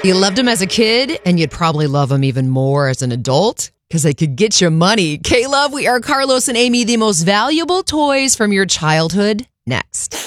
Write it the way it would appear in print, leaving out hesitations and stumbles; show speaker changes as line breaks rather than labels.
You loved them as a kid, and you'd probably love them even more as an adult because they could get you money. K-Love, we are Carlos and Amy, the most valuable toys from your childhood. Next.